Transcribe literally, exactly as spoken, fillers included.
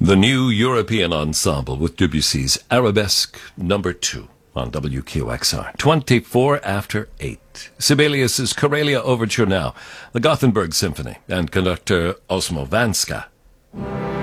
The New European Ensemble with Debussy's Arabesque number two on W Q X R. twenty-four after eight. Sibelius's Karelia Overture now. The Gothenburg Symphony and conductor Osmo Vanska.